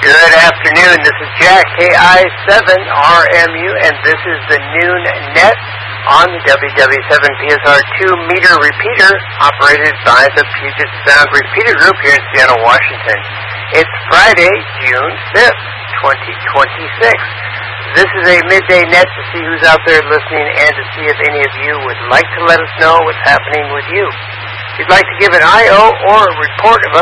Good afternoon. This is Jack, KI7RMU, and this is the Noon Net on the WW7PSR2 meter repeater operated by the Puget Sound Repeater Group here in Seattle, Washington. It's Friday, June 5th, 2026. This is a midday net to see who's out there listening and to see if any of you would like to let us know what's happening with you. If you'd like to give an IO or a report of